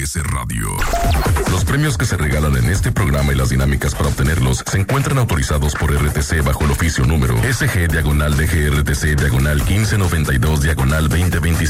MBS Radio. Los premios que se regalan en este programa y las dinámicas para obtenerlos se encuentran autorizados por RTC bajo el oficio número SG/DGRTC/1592/2025.